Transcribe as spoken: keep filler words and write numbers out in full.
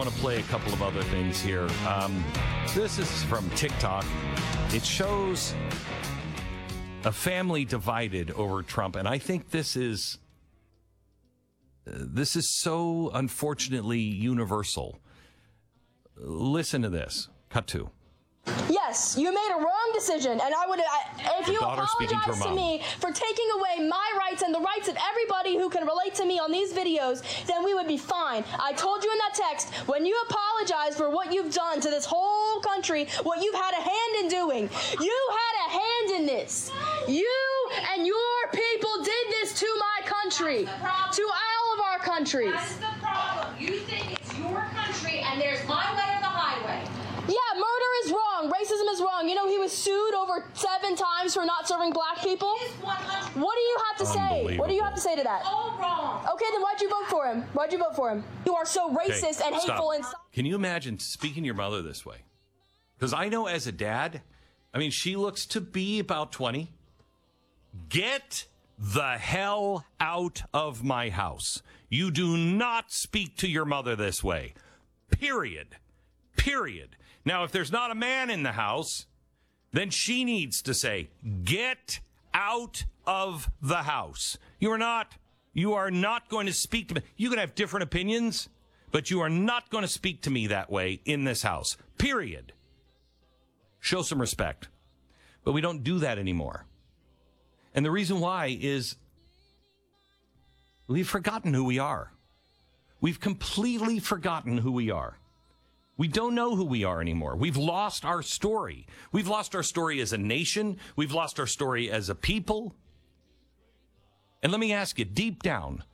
want to play a couple of other things here. Um, this is from TikTok. It shows a family divided over Trump, and I think this is uh, this is so unfortunately universal. Listen to this. Cut to. Yes, you made a wrong decision, and I would, I, if you apologize to, to me for taking away my rights and the rights of everybody who can relate to me on these videos, then we would be fine. I told you in that text, when you apologize for what you've done to this whole country, what you've had a hand in doing, you had a hand in this. You and your people did this to my country, to all of our countries. That's the problem. You think it's your country, and there's my way or the highway. Yeah, murder is wrong. Racism is wrong. You know, he was sued over seven times for not serving black people. What do you have to say? What do you have to say to that? All wrong. Okay, then why'd you vote for him? Why'd you vote for him? You are so racist okay, and hateful. Stop. And Can you imagine speaking to your mother this way? Because I know as a dad, I mean, she looks to be about twenty. Get the hell out of my house. You do not speak to your mother this way. Period. Period. Now, if there's not a man in the house, then she needs to say, get out of the house. You are not, you are not going to speak to me. You can have different opinions, but you are not going to speak to me that way in this house. Period. Show some respect. But we don't do that anymore. And the reason why is we've forgotten who we are. We've completely forgotten who we are. We don't know who we are anymore. We've lost our story. We've lost our story as a nation. We've lost our story as a people. And let me ask you, deep down,